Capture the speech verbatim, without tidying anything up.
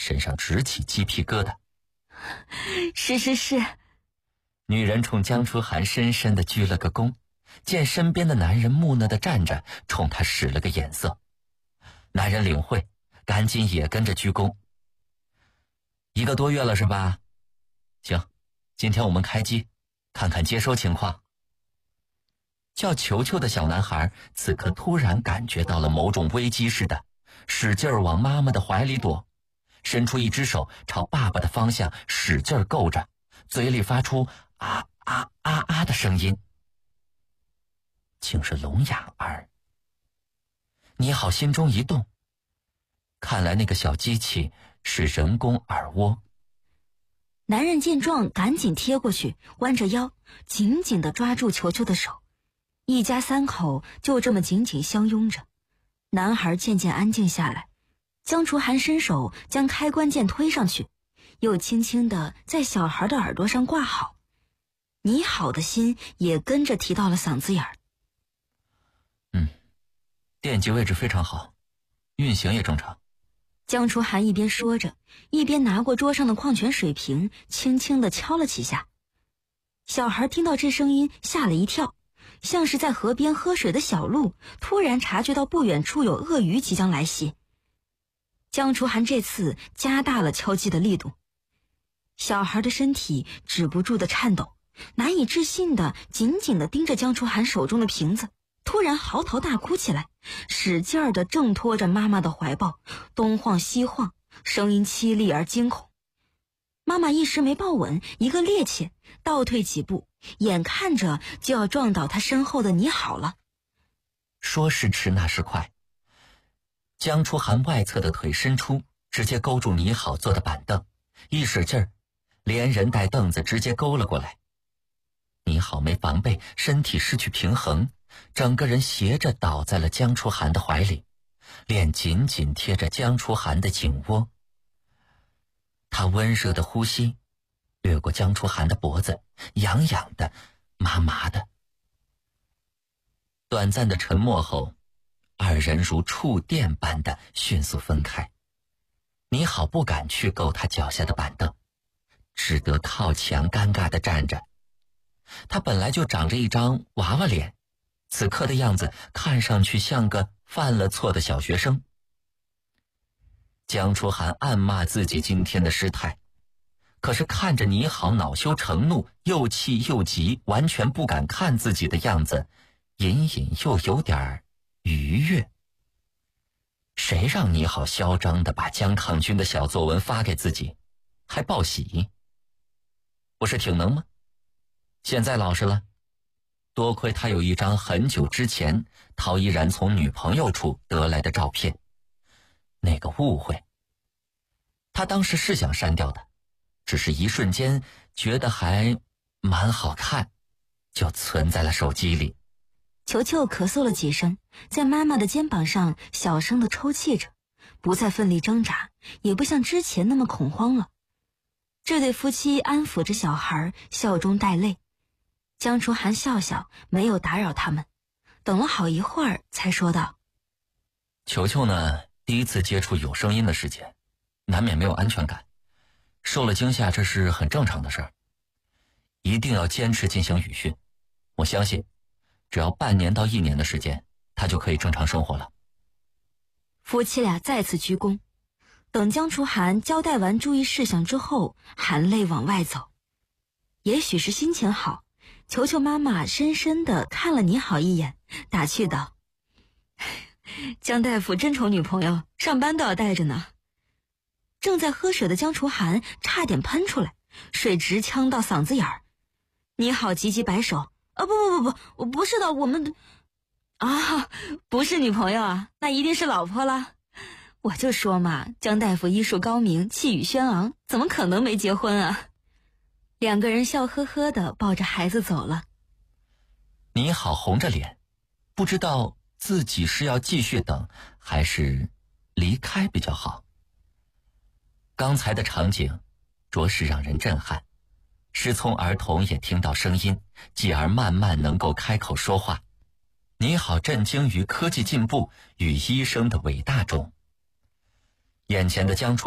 身上直起鸡皮疙瘩。 是是是。 女人冲江初寒深深地鞠了个躬，见身边的男人木讷地站着，冲他使了个眼色。男人领会，赶紧也跟着鞠躬。一个多月了是吧？行，今天我们开机，看看接收情况。叫球球的小男孩此刻突然感觉到了某种危机似的，使劲儿往妈妈的怀里躲，伸出一只手朝爸爸的方向使劲儿够着，嘴里发出啊啊啊啊的声音，竟是聋哑儿。你好，心中一动，看来那个小机器是人工耳蜗。 男人见状赶紧贴过去，弯着腰紧紧地抓住球球的手，一家三口就这么紧紧相拥着。男孩渐渐安静下来，江楚寒伸手将开关键推上去，又轻轻地在小孩的耳朵上挂好。你好的心也跟着提到了嗓子眼儿。 嗯，电极位置非常好，运行也正常。 江楚寒一边说着，一边拿过桌上的矿泉水瓶，轻轻地敲了几下。小孩听到这声音吓了一跳，像是在河边喝水的小鹿突然察觉到不远处有鳄鱼即将来袭。江楚寒这次加大了敲击的力度，小孩的身体止不住的颤抖，难以置信的紧紧地盯着江楚寒手中的瓶子，突然嚎啕大哭起来，使劲儿地挣脱着妈妈的怀抱，东晃西晃，声音凄厉而惊恐。妈妈一时没抱稳，一个趔趄倒退几步，眼看着就要撞倒他身后的你好了。 说时迟那时快，江初寒外侧的腿伸出，直接勾住你好坐的板凳，一使劲儿，连人带凳子直接勾了过来。你好没防备，身体失去平衡，整个人斜着倒在了江初寒的怀里，脸紧紧贴着江初寒的颈窝。他温热的呼吸掠过江初寒的脖子，痒痒的，麻麻的。短暂的沉默后，二人如触电般的迅速分开。你好不敢去够他脚下的板凳，只得靠墙尴尬地站着。他本来就长着一张娃娃脸，此刻的样子看上去像个犯了错的小学生。江初寒暗骂自己今天的失态，可是看着你好恼羞成怒，又气又急，完全不敢看自己的样子，隐隐又有点愉悦。谁让你好嚣张的把江抗军的小作文发给自己，还报喜？不是挺能吗？现在老实了，多亏他有一张很久之前陶依然从女朋友处得来的照片，那个误会他当时是想删掉的，只是一瞬间觉得还蛮好看，就存在了手机里。 球球咳嗽了几声，在妈妈的肩膀上小声地抽泣着，不再奋力挣扎，也不像之前那么恐慌了。这对夫妻安抚着小孩，笑中带泪。江初寒笑笑，没有打扰他们，等了好一会儿才说道： 球球呢，第一次接触有声音的世界，难免没有安全感，受了惊吓，这是很正常的事儿。一定要坚持进行语训，我相信只要半年到一年的时间，他就可以正常生活了。 夫妻俩再次鞠躬，等江初寒交代完注意事项之后，含泪往外走。也许是心情好，球球妈妈深深地看了你好一眼，打趣道：江大夫真宠女朋友，上班都要带着呢。正在喝水的江初寒差点喷出来，水直呛到嗓子眼儿。你好急急摆手：啊，不不不不，我不是的，我们啊，不是女朋友啊，那一定是老婆啦。我就说嘛，江大夫医术高明，气宇轩昂，怎么可能没结婚啊？两个人笑呵呵的抱着孩子走了。 你好红着脸，不知道自己是要继续等还是离开比较好。刚才的场景着实让人震撼，失聪儿童也听到声音，继而慢慢能够开口说话。你好震惊于科技进步与医生的伟大中。眼前的江初